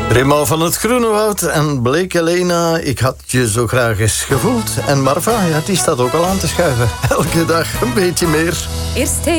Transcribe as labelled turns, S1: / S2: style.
S1: Remo van het Groenewoud en Blake Elena, ik had je zo graag eens gevoeld. En Marva, ja, die staat ook al aan te schuiven. Elke dag een beetje meer.
S2: Eerst